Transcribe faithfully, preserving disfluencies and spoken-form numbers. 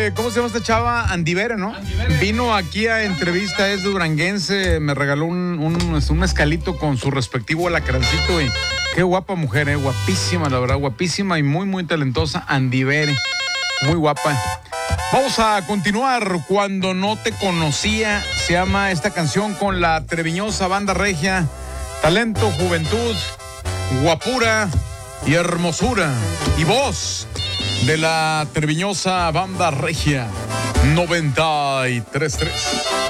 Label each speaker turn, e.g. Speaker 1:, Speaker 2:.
Speaker 1: Este, ¿cómo se llama esta chava? Andivere, ¿no?
Speaker 2: Andivere.
Speaker 1: Vino aquí a entrevista, es duranguense, me regaló un, un, un mezcalito con su respectivo alacrancito y qué guapa mujer, eh, guapísima, la verdad, guapísima y muy, muy talentosa, Andivere, muy guapa. Vamos a continuar, Cuando no te conocía, se llama esta canción con la treviñosa banda regia, talento, juventud, guapura y hermosura y voz de la treviñosa banda regia noventa y tres punto tres.